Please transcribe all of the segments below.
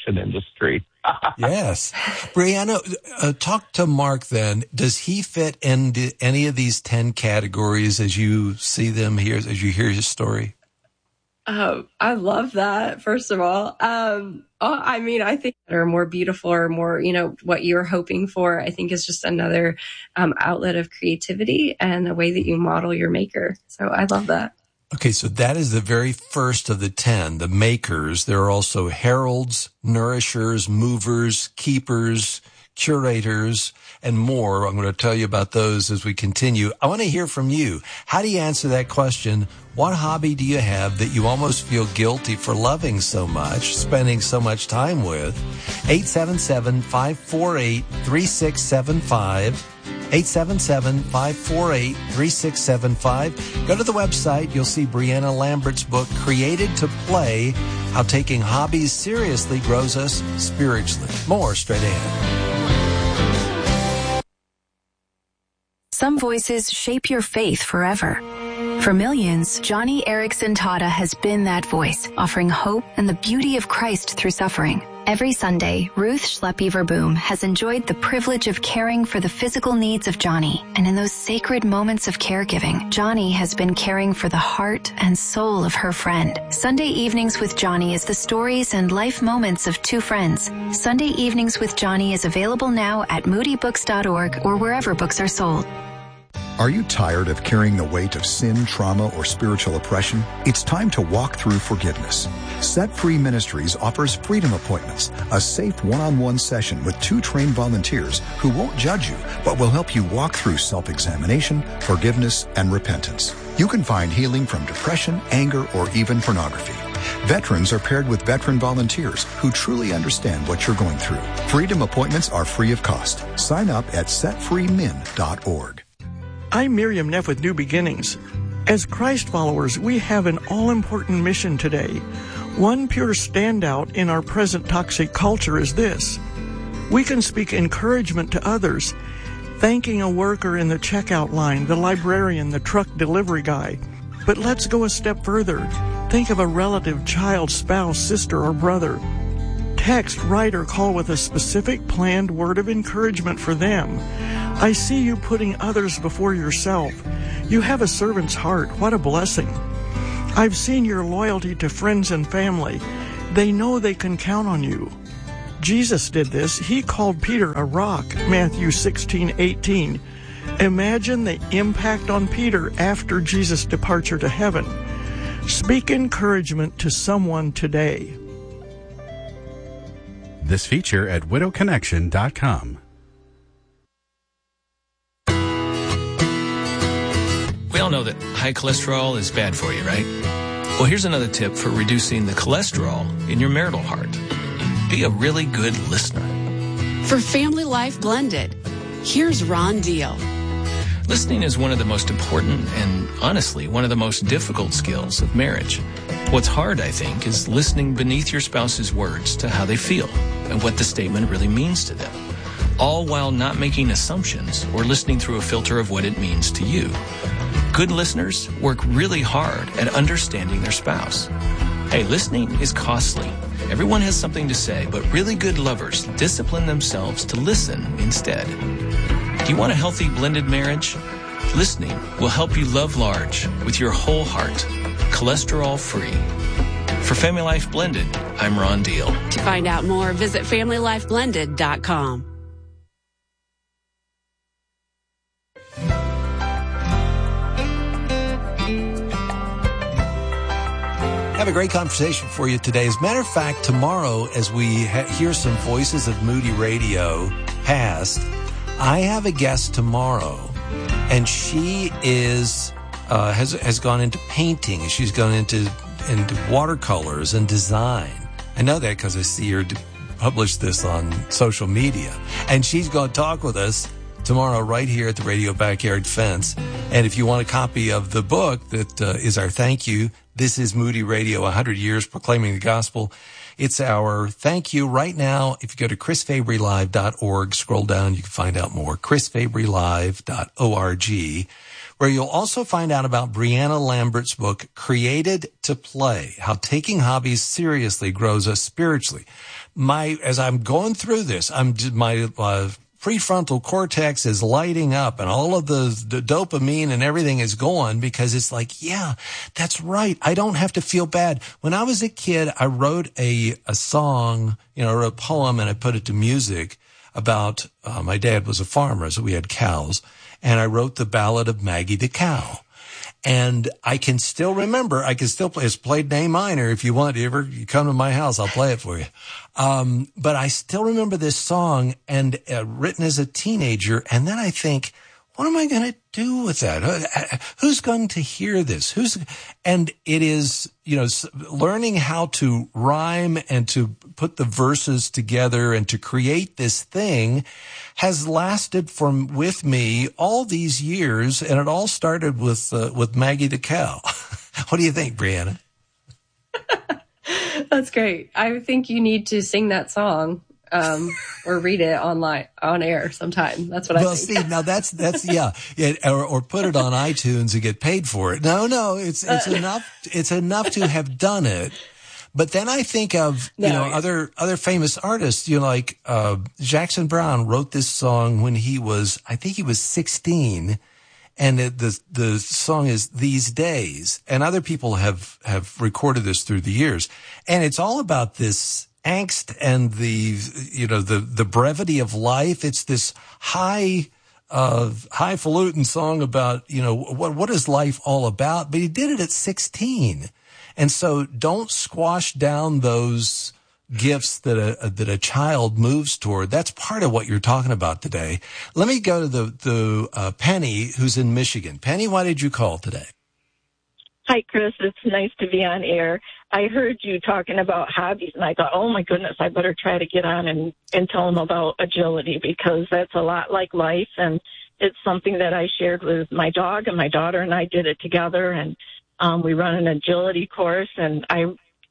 construction industry. Yes. Brianna, talk to Mark then. Does he fit into any of these 10 categories as you see them here, as you hear his story? I love that, first of all. I mean, I think that are more beautiful or more, what you're hoping for, I think is just another outlet of creativity and the way that you model your maker. So I love that. Okay, so that is the very first of the 10, the makers. There are also heralds, nourishers, movers, keepers, curators, and more. I'm going to tell you about those as we continue. I want to hear from you. How do you answer that question? What hobby do you have that you almost feel guilty for loving so much, spending so much time with? 877-548-3675. 877-548-3675. Go to the website. You'll see Brianna Lambert's book, Created to Play, How Taking Hobbies Seriously Grows Us Spiritually. More straight ahead. Some voices shape your faith forever. For millions, Johnny Erickson Tata has been that voice, offering hope and the beauty of Christ through suffering. Every Sunday, Ruth Schleppy Verboom has enjoyed the privilege of caring for the physical needs of Johnny. And in those sacred moments of caregiving, Johnny has been caring for the heart and soul of her friend. Sunday Evenings with Johnny is the stories and life moments of two friends. Sunday Evenings with Johnny is available now at moodybooks.org or wherever books are sold. Are you tired of carrying the weight of sin, trauma, or spiritual oppression? It's time to walk through forgiveness. Set Free Ministries offers Freedom Appointments, a safe one-on-one session with 2 trained volunteers who won't judge you, but will help you walk through self-examination, forgiveness, and repentance. You can find healing from depression, anger, or even pornography. Veterans are paired with veteran volunteers who truly understand what you're going through. Freedom Appointments are free of cost. Sign up at setfreemin.org. I'm Miriam Neff with New Beginnings. As Christ followers, we have an all-important mission today. One pure standout in our present toxic culture is this. We can speak encouragement to others, thanking a worker in the checkout line, the librarian, the truck delivery guy. But let's go a step further. Think of a relative, child, spouse, sister, or brother. Text, write, or call with a specific planned word of encouragement for them. I see you putting others before yourself. You have a servant's heart. What a blessing. I've seen your loyalty to friends and family. They know they can count on you. Jesus did this. He called Peter a rock, Matthew 16:18. Imagine the impact on Peter after Jesus' departure to heaven. Speak encouragement to someone today. This feature at widowconnection.com. We all know that high cholesterol is bad for you, right? Well, here's another tip for reducing the cholesterol in your marital heart. Be a really good listener. For Family Life Blended, here's Ron Deal. Listening is one of the most important and, honestly, one of the most difficult skills of marriage. What's hard, I think, is listening beneath your spouse's words to how they feel and what the statement really means to them, all while not making assumptions or listening through a filter of what it means to you. Good listeners work really hard at understanding their spouse. Hey, listening is costly. Everyone has something to say, but really good lovers discipline themselves to listen instead. Do you want a healthy blended marriage? Listening will help you love large with your whole heart, cholesterol free. For Family Life Blended, I'm Ron Deal. To find out more, visit FamilyLifeBlended.com. Have a great conversation for you today. As a matter of fact, tomorrow, as we hear some voices of Moody Radio past, I have a guest tomorrow, and she is has gone into painting. She's gone into watercolors and design. I know that because I see her publish this on social media. And she's going to talk with us tomorrow right here at the Radio Backyard Fence. And if you want a copy of the book that is our thank you, this is Moody Radio, 100 Years Proclaiming the Gospel. It's our thank you right now. If you go to chrisfabrylive.org, scroll down, you can find out more. chrisfabrylive.org, where you'll also find out about Brianna Lambert's book, Created to Play, How Taking Hobbies Seriously Grows Us Spiritually. as I'm going through this, my prefrontal cortex is lighting up and all of the dopamine and everything is going because it's like, yeah, that's right. I don't have to feel bad. When I was a kid, I wrote a song, a poem, and I put it to music about, my dad was a farmer, so we had cows, and I wrote the Ballad of Maggie the Cow. And I can still remember, play, it's played in A minor. If you want, you come to my house, I'll play it for you. But I still remember this song and written as a teenager. And then I think, what am I going to do with that? Who's going to hear this? And it is, learning how to rhyme and to put the verses together and to create this thing has lasted with me all these years. And it all started with Maggie the Cow. What do you think, Brianna? That's great. I think you need to sing that song. Or read it online on air sometime. That's what I think. Well, see, now that's yeah, or put it on iTunes and get paid for it. No, it's enough. It's enough to have done it. But then I think of other famous artists. Like Jackson Browne wrote this song when I think he was 16, and the song is These Days. And other people have recorded this through the years, and it's all about this angst and the brevity of life. It's this highfalutin song about, what is life all about? But he did it at 16. And so don't squash down those gifts that a child moves toward. That's part of what you're talking about today. Let me go to the Penny, who's in Michigan. Penny, why did you call today? Hi, Chris. It's nice to be on air. I heard you talking about hobbies, and I thought, oh, my goodness, I better try to get on and tell them about agility, because that's a lot like life, and it's something that I shared with my dog, and my daughter and I did it together, and we run an agility course, and I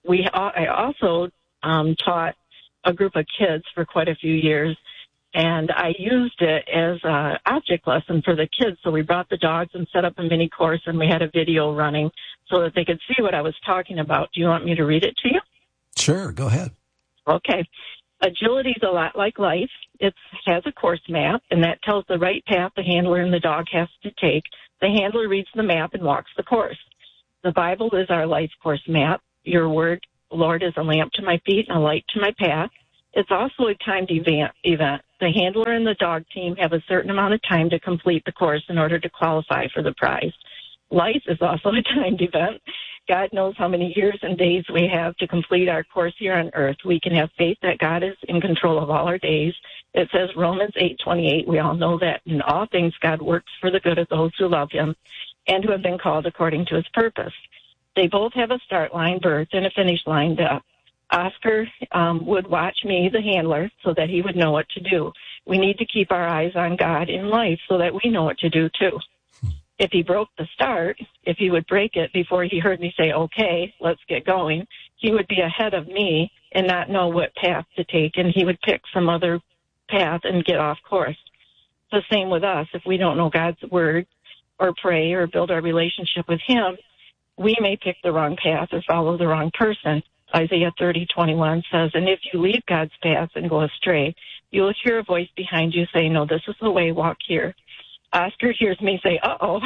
also taught a group of kids for quite a few years, and I used it as an object lesson for the kids. So we brought the dogs and set up a mini course, and we had a video running so that they could see what I was talking about. Do you want me to read it to you? Sure, go ahead. Okay. Agility is a lot like life. It has a course map, and that tells the right path the handler and the dog has to take. The handler reads the map and walks the course. The Bible is our life course map. Your word, Lord, is a lamp to my feet and a light to my path. It's also a timed event. The handler and the dog team have a certain amount of time to complete the course in order to qualify for the prize. Life is also a timed event. God knows how many years and days we have to complete our course here on earth. We can have faith that God is in control of all our days. It says Romans 8:28. We all know that in all things God works for the good of those who love him and who have been called according to his purpose. They both have a start line, birth, and a finish line, death. Oscar would watch me, the handler, so that he would know what to do. We need to keep our eyes on God in life so that we know what to do, too. If he broke the start, if he would break it before he heard me say, okay, let's get going, he would be ahead of me and not know what path to take, and he would pick some other path and get off course. The same with us. If we don't know God's word or pray or build our relationship with him, we may pick the wrong path or follow the wrong person. Isaiah 30:21 says, and if you leave God's path and go astray, you will hear a voice behind you say, no, this is the way, walk here. Oscar hears me say, uh-oh,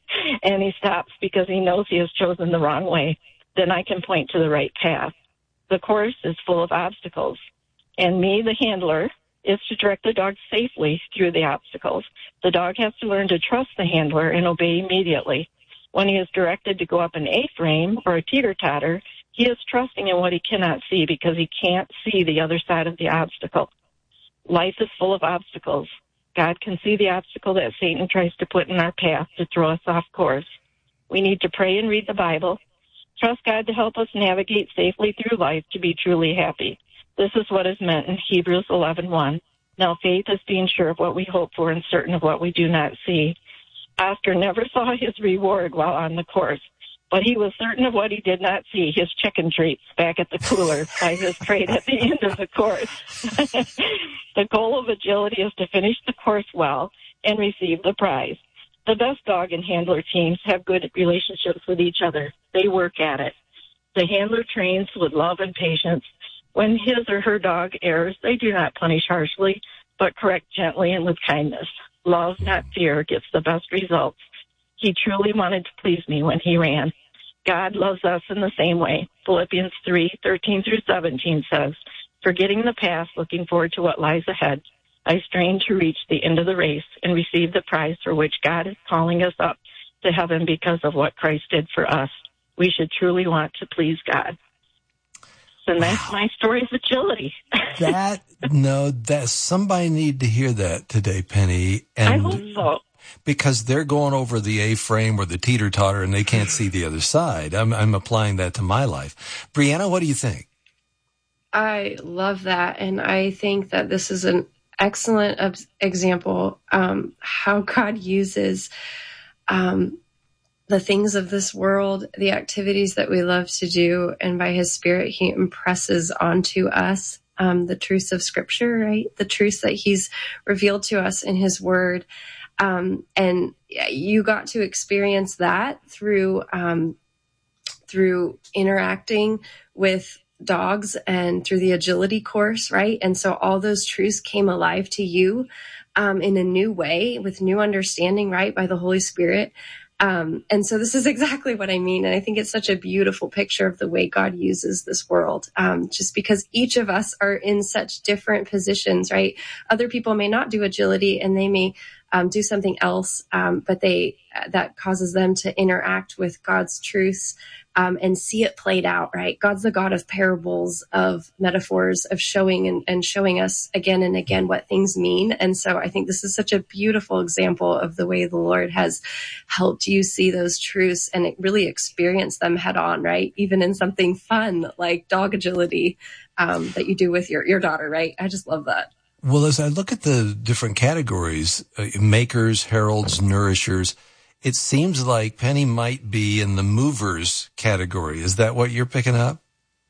and he stops because he knows he has chosen the wrong way. Then I can point to the right path. The course is full of obstacles, and me, the handler, is to direct the dog safely through the obstacles. The dog has to learn to trust the handler and obey immediately. When he is directed to go up an A-frame or a teeter-totter, he is trusting in what he cannot see because he can't see the other side of the obstacle. Life is full of obstacles. God can see the obstacle that Satan tries to put in our path to throw us off course. We need to pray and read the Bible. Trust God to help us navigate safely through life to be truly happy. This is what is meant in Hebrews 11:1. Now faith is being sure of what we hope for and certain of what we do not see. Oscar never saw his reward while on the course, but he was certain of what he did not see, his chicken treats back at the cooler by his crate at the end of the course. The goal of agility is to finish the course well and receive the prize. The best dog and handler teams have good relationships with each other. They work at it. The handler trains with love and patience, When his or her dog errs, they do not punish harshly, but correct gently and with kindness. Love, not fear, gets the best results. He truly wanted to please me when he ran. God loves us in the same way. Philippians 3:13-17 says, forgetting the past, looking forward to what lies ahead, I strain to reach the end of the race and receive the prize for which God is calling us up to heaven because of what Christ did for us. We should truly want to please God. And that's my story of agility. That somebody need to hear that today, Penny. And I hope so. Because they're going over the A-frame or the teeter-totter and they can't see the other side. I'm applying that to my life. Brianna, what do you think? I love that. And I think that this is an excellent example how God uses the things of this world, the activities that we love to do, and by his Spirit, he impresses onto us the truths of Scripture, right? The truths that he's revealed to us in his word. And you got to experience that through interacting with dogs and through the agility course, right? And so all those truths came alive to you in a new way with new understanding, right, by the Holy Spirit. And so this is exactly what I mean. And I think it's such a beautiful picture of the way God uses this world, just because each of us are in such different positions, right? Other people may not do agility and they may do something else, but that causes them to interact with God's truths and see it played out, right? God's the God of parables, of metaphors, of showing and showing us again and again what things mean. And so I think this is such a beautiful example of the way the Lord has helped you see those truths and really experience them head on, right? Even in something fun like dog agility that you do with your daughter, right? I just love that. Well, as I look at the different categories, makers, heralds, nourishers, it seems like Penny might be in the movers category. Is that what you're picking up?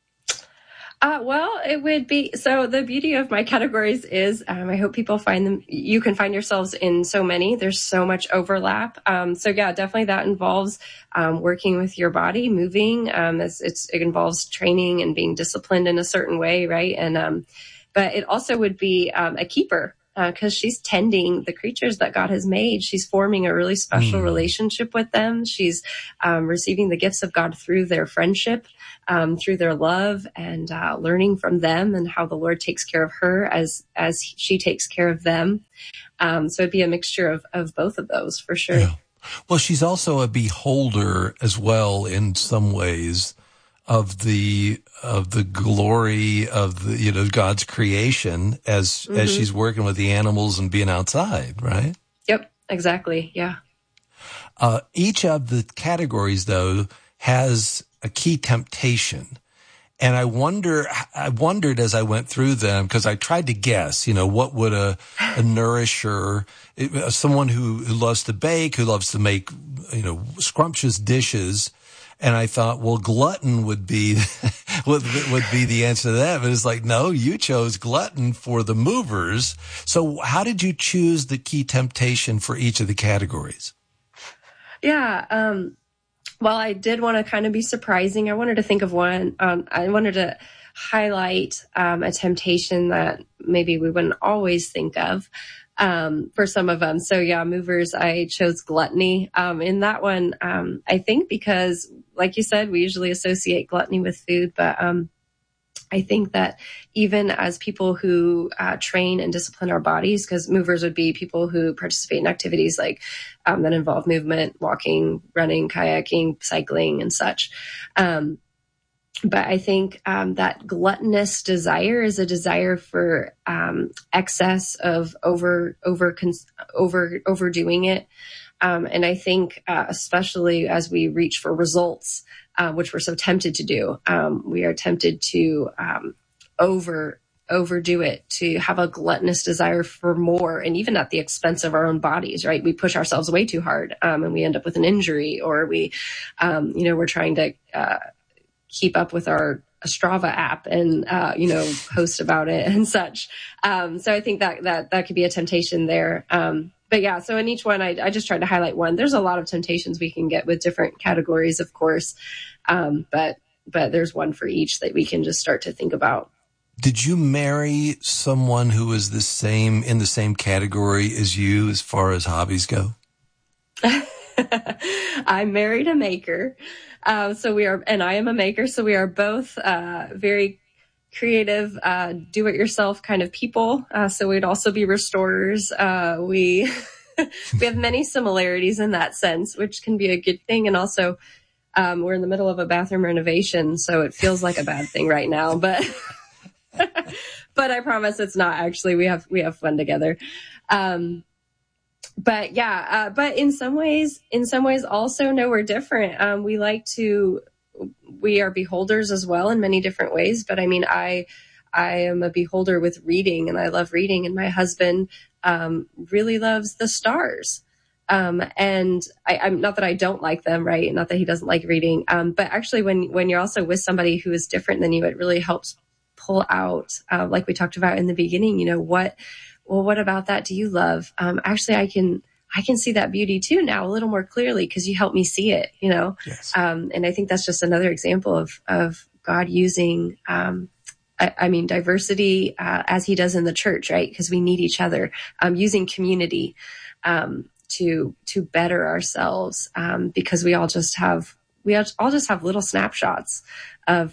Well, it would be. So the beauty of my categories is I hope people find them. You can find yourselves in so many. There's so much overlap. So yeah, definitely that involves working with your body, moving. It involves training and being disciplined in a certain way, right? And but it also would be a keeper. Because she's tending the creatures that God has made. She's forming a really special relationship with them. She's receiving the gifts of God through their friendship, through their love, and learning from them and how the Lord takes care of her as she takes care of them. So it'd be a mixture of both of those for sure. Yeah. Well, she's also a beholder as well in some ways of the glory of the, God's creation as she's working with the animals and being outside, right? Yep, exactly. Yeah. Each of the categories though has a key temptation. And I wondered as I went through them, because I tried to guess, what would a nourisher, someone who loves to bake, who loves to make, scrumptious dishes. And I thought, well, glutton would be would be the answer to that. But it's like, no, you chose glutton for the movers. So how did you choose the key temptation for each of the categories? Yeah. Well, I did want to kind of be surprising. I wanted to think of one. I wanted to highlight a temptation that maybe we wouldn't always think of. For some of them. So yeah, movers, I chose gluttony. In that one, I think because like you said, we usually associate gluttony with food, but, I think that even as people who train and discipline our bodies, because movers would be people who participate in activities like that involve movement, walking, running, kayaking, cycling, and such. But I think that gluttonous desire is a desire for excess of overdoing it. And I think especially as we reach for results, which we're so tempted to do, we are tempted to overdo it, to have a gluttonous desire for more, and even at the expense of our own bodies, right? We push ourselves way too hard, and we end up with an injury, or we, we're trying to keep up with our Strava app and, post about it and such. So I think that could be a temptation there. But yeah, so in each one, I just tried to highlight one. There's a lot of temptations we can get with different categories, of course. But there's one for each that we can just start to think about. Did you marry someone who was in the same category as you as far as hobbies go? I married a maker. And I am a maker. So we are both very creative, do-it-yourself kind of people. So we'd also be restorers. We have many similarities in that sense, which can be a good thing. And also, we're in the middle of a bathroom renovation, so it feels like a bad thing right now. But but I promise it's not. Actually, we have fun together. But in some ways also, no, we're different. We are beholders as well in many different ways. But I mean, I am a beholder with reading, and I love reading, and my husband really loves the stars. And I'm not that I don't like them, right? Not that he doesn't like reading. But actually when you're also with somebody who is different than you, it really helps pull out, like we talked about in the beginning, what about that do you love? Actually, I can see that beauty too now a little more clearly because you help me see it, Yes. And I think that's just another example of God using, diversity, as he does in the church, right? Because we need each other, using community, to better ourselves, because we all just have little snapshots of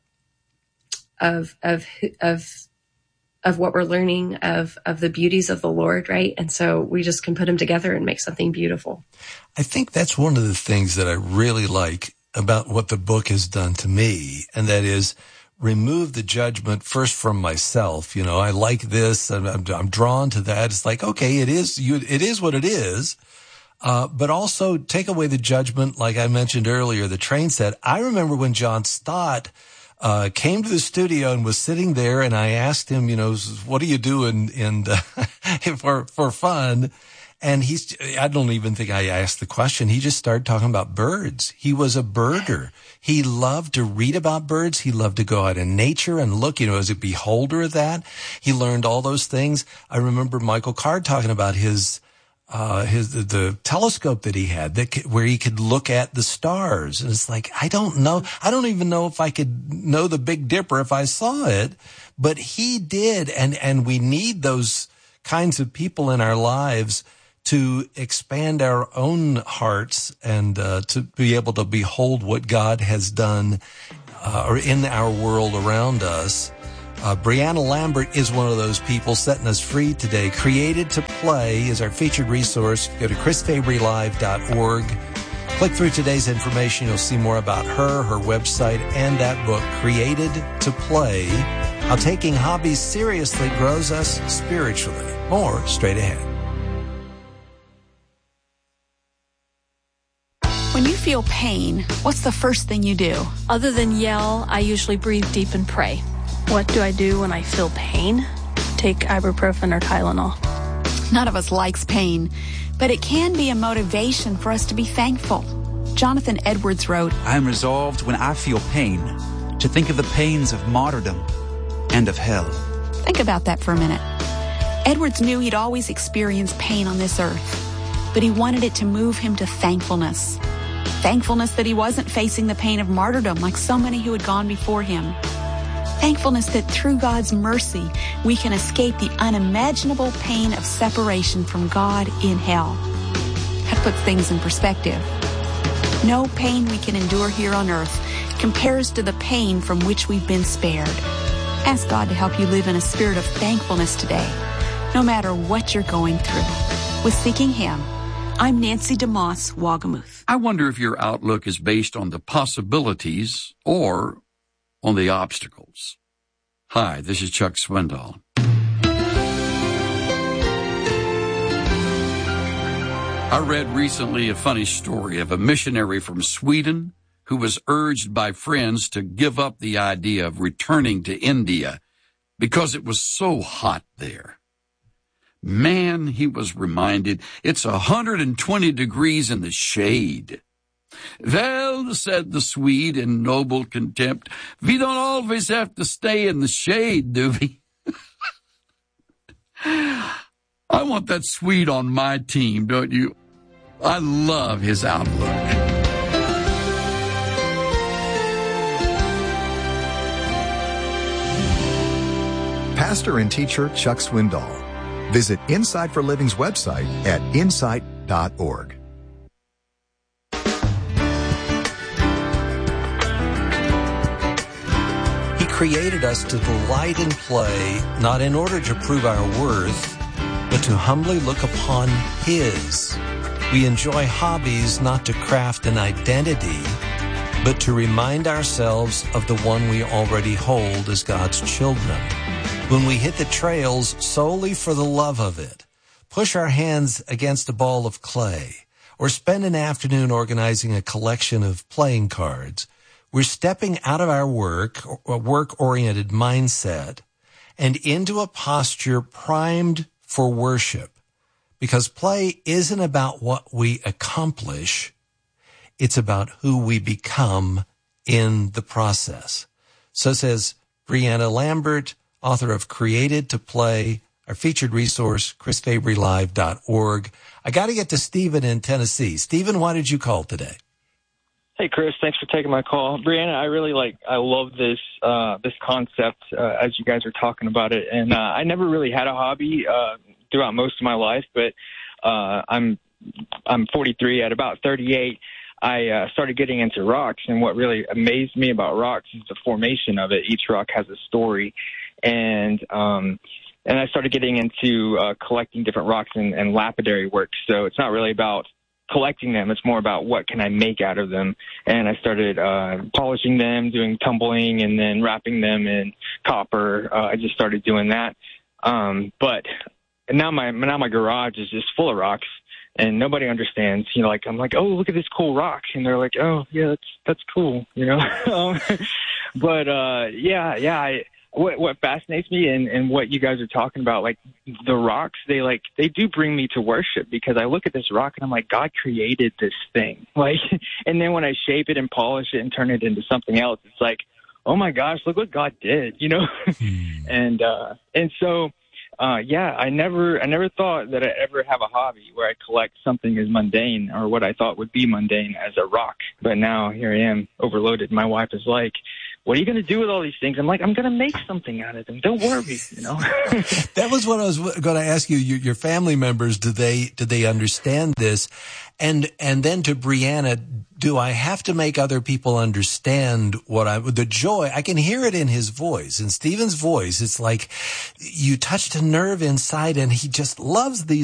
what we're learning of the beauties of the Lord, right? And so we just can put them together and make something beautiful. I think that's one of the things that I really like about what the book has done to me, and that is remove the judgment first from myself. I like this, and I'm drawn to that. It's like, okay, it is what it is. But also take away the judgment. Like I mentioned earlier, the train set. I remember when John Stott, came to the studio and was sitting there, and I asked him, what do you do for fun? And I don't even think I asked the question. He just started talking about birds. He was a birder. He loved to read about birds. He loved to go out in nature and look, as a beholder of that. He learned all those things. I remember Michael Card talking about the telescope that he had where he could look at the stars. And it's like, I don't know. I don't even know if I could know the Big Dipper if I saw it, but he did. And we need those kinds of people in our lives to expand our own hearts and to be able to behold what God has done or in our world around us. Brianna Lambert is one of those people setting us free today. Created to Play is our featured resource. Go to chrisfabrylive.org. Click through today's information. You'll see more about her website, and that book, Created to Play, How Taking Hobbies Seriously Grows Us Spiritually. More straight ahead. When you feel pain, what's the first thing you do? Other than yell, I usually breathe deep and pray. What do I do when I feel pain? Take ibuprofen or Tylenol. None of us likes pain, but it can be a motivation for us to be thankful. Jonathan Edwards wrote, I am resolved when I feel pain to think of the pains of martyrdom and of hell. Think about that for a minute. Edwards knew he'd always experienced pain on this earth, but he wanted it to move him to thankfulness. Thankfulness that he wasn't facing the pain of martyrdom like so many who had gone before him. Thankfulness that through God's mercy, we can escape the unimaginable pain of separation from God in hell. That puts things in perspective. No pain we can endure here on earth compares to the pain from which we've been spared. Ask God to help you live in a spirit of thankfulness today, no matter what you're going through. With Seeking Him, I'm Nancy DeMoss, Wagamuth. I wonder if your outlook is based on the possibilities or on the obstacles. Hi, this is Chuck Swindoll. I read recently a funny story of a missionary from Sweden who was urged by friends to give up the idea of returning to India because it was so hot there. Man, he was reminded, it's 120 degrees in the shade. Well, said the Swede in noble contempt, we don't always have to stay in the shade, do we? I want that Swede on my team, don't you? I love his outlook. pastor and teacher Chuck Swindoll. Visit Insight for Living's website at insight.org. He created us to delight in play, not in order to prove our worth, but to humbly look upon His. We enjoy hobbies not to craft an identity, but to remind ourselves of the one we already hold as God's children. When we hit the trails solely for the love of it, push our hands against a ball of clay, or spend an afternoon organizing a collection of playing cards, we're stepping out of our work-oriented mindset and into a posture primed for worship. Because play isn't about what we accomplish, it's about who we become in the process. So says Brianna Lambert, author of Created to Play, our featured resource, chrisfabrylive.org. I got to get to Stephen in Tennessee. Stephen, why did you call today? Hey, Chris, thanks for taking my call. Brianna, I love this concept as you guys are talking about it. And I never really had a hobby throughout most of my life, but I'm 43. At about 38, I started getting into rocks, and what really amazed me about rocks is the formation of it. Each rock has a story, and I started getting into collecting different rocks and lapidary work. So it's not really about collecting them. It's more about what can I make out of them. And I started polishing them, doing tumbling, and then wrapping them in copper. I just started doing that. But now my garage is just full of rocks, and nobody understands. You know, like I'm like, oh, look at this cool rock, and they're like, oh, yeah, that's cool. You know, What fascinates me and what you guys are talking about, like the rocks, they do bring me to worship, because I look at this rock and I'm like, God created this thing. Like, and then when I shape it and polish it and turn it into something else, it's like, oh my gosh, look what God did, you know? And so, I never thought that I'd ever have a hobby where I collect something as mundane, or what I thought would be mundane, as a rock. But now here I am, overloaded. My wife is like, what are you going to do with all these things? I'm like, I'm going to make something out of them. Don't worry, you know. That was what I was going to ask you. Your family members, do they understand this? And then to Brianna, do I have to make other people understand the joy? I can hear it in his voice, in Stephen's voice. It's like you touched a nerve inside, and he just loves these